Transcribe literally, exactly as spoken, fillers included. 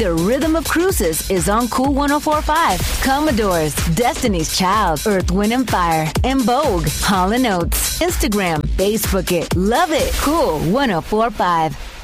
The Rhythm of Cruises is on Cool one oh four point five. Commodores, Destiny's Child, Earth, Wind and Fire, and Vogue, Hall and Oates. Instagram, Facebook it. Love it. Cool one oh four point five.